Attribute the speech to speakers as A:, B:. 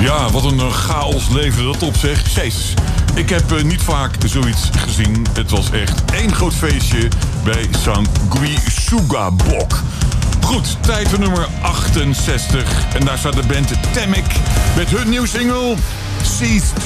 A: Ja, wat een chaos leverde dat op, zeg. Jezus. Ik heb niet vaak zoiets gezien. Het was echt één groot feestje bij Sangui Sugabok. Goed, tijd voor nummer 68. En daar staat de band Temic met hun nieuwe single Ceased